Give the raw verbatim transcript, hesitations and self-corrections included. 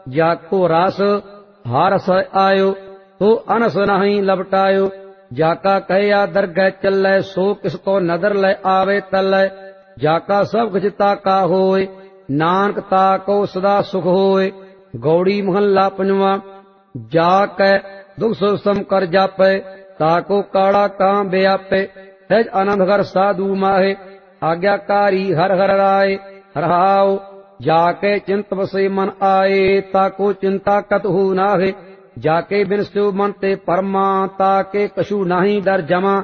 जाको रस हारस आयो, तो अनस नहीं लपटायो। जाका कहया दरगह चलै, सो किसको नदर लै आवे तलै। जाका सब कुछ ताका होए, नानक ताको सदा सुख होए। गौड़ी महला पंजवा। जाकै दुख सुख सम कर जापै, ताको काड़ा कां व्यापे। सहज आनंद घर साधु माहे, आज्ञाकारी हर हर राय। हरहाओ जाके चिंत बसे मन आए, ताको चिंता कतहु नाहे। जाके बिन सो मन ते परमा, ताके कछु नाही डर जमा।